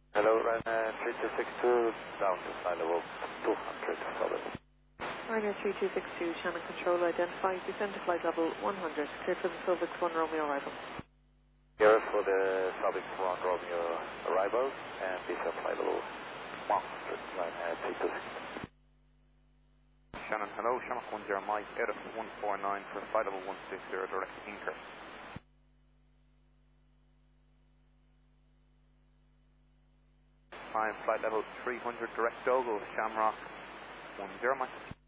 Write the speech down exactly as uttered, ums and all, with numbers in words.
Hello, Ryanair three two six two, down to flight level two hundred, solid. Ryanair three two six two, Shannon Control, identify, descend to flight level one hundred, clear for the Silvix one Romeo arrival. Here for the Silvix one Romeo arrival, and descend flight level one hundred, Ryanair three two six two. Shannon, hello, Shamrock one zero Mike, out of one four nine for flight level one six zero, direct Inker. Climb flight level three hundred, direct Dogo, Shamrock one zero Mike.